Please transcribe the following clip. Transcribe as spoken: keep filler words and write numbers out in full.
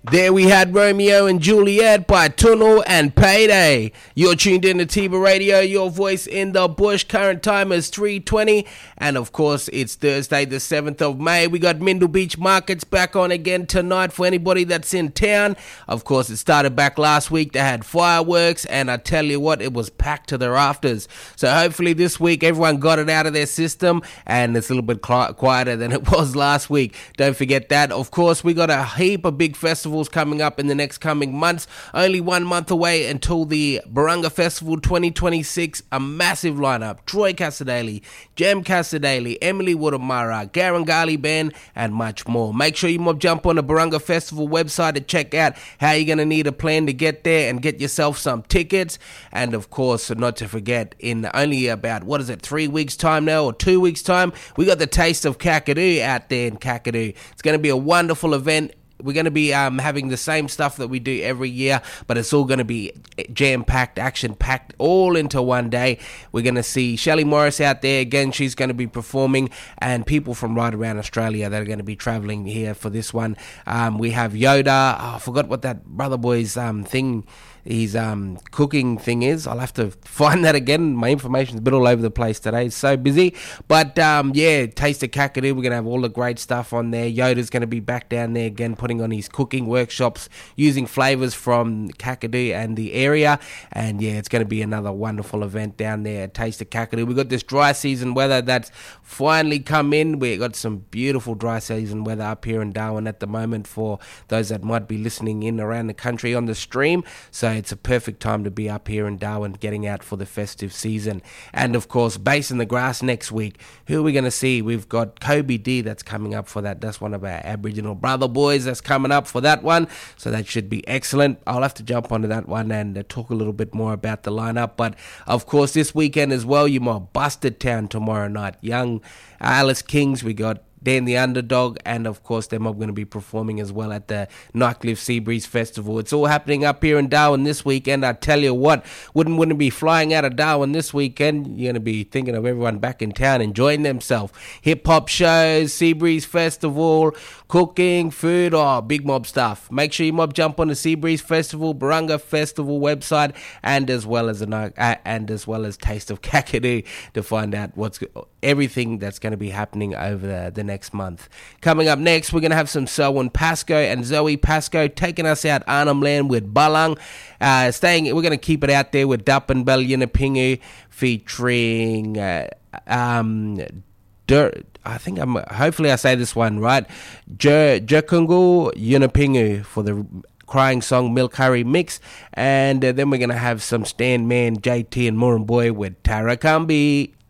There we had Romeo and Juliet by Tunnel and Payday. You're tuned in to Tiba Radio, your voice in the bush. Current time is three twenty. And of course, it's Thursday the seventh of May. We got Mindle Beach Markets back on again tonight for anybody that's in town. Of course, it started back last week. They had fireworks. And I tell you what, it was packed to the rafters. So hopefully this week, everyone got it out of their system. And it's a little bit quieter than it was last week. Don't forget that. Of course, we got a heap of big festivals coming up in the next coming months. Only one month away until the Barunga Festival twenty twenty-six. A massive lineup. Troy Casadale, Jem Casadale, Emily Woodamara, Garangali Band, and much more. Make sure you mob jump on the Barunga Festival website to check out how you're going to need a plan to get there and get yourself some tickets. And of course, not to forget, in only about, what is it, three weeks time now, or two weeks time, we got the Taste of Kakadu out there in Kakadu. It's going to be a wonderful event. We're going to be um, having the same stuff that we do every year, but it's all going to be jam-packed, action-packed, all into one day. We're going to see Shelley Morris out there. Again, she's going to be performing, and people from right around Australia that are going to be travelling here for this one. Um, we have Yoda. Oh, I forgot what that Brother Boy's um, thing his um, cooking thing is. I'll have to find that again. My information's a bit all over the place today. It's so busy. But um, yeah, Taste of Kakadu. We're going to have all the great stuff on there. Yoda's going to be back down there again, putting on his cooking workshops, using flavours from Kakadu and the area. And yeah, it's going to be another wonderful event down there at Taste of Kakadu. We've got this dry season weather that's finally come in. We've got some beautiful dry season weather up here in Darwin at the moment for those that might be listening in around the country on the stream. So it's a perfect time to be up here in Darwin getting out for the festive season. And of course, Bass in the Grass next week. Who are we going to see? We've got Kobe D that's coming up for that. That's one of our Aboriginal brother boys that's coming up for that one. So that should be excellent. I'll have to jump onto that one and uh, talk a little bit more about the lineup. But of course, this weekend as well, you might Busted Town tomorrow night. Young Alice Kings, we got Dan the Underdog, and of course them are going to be performing as well at the Nightcliff Seabreeze Festival. It's all happening up here in Darwin this weekend. I tell you what, wouldn't wouldn't be flying out of Darwin this weekend. You're going to be thinking of everyone back in town enjoying themselves. Hip-hop shows, Seabreeze Festival, cooking, food, oh, big mob stuff. Make sure you mob jump on the Seabreeze Festival, Barunga Festival website, and as well as a, uh, and as well as Taste of Kakadu to find out what's everything that's going to be happening over the, the next month. Coming up next, we're going to have some Selwyn Pascoe and Zoe Pascoe taking us out Arnhem Land with Balang. Uh, staying, we're going to keep it out there with Dappenbell Yinapingu featuring uh, um, Dur- I think I'm. Hopefully, I say this one right. Jerkungu Yinapingu for the crying song Milk Curry Mix, and uh, then we're going to have some Stan Man, J T and Murrumboy with Tarakambi.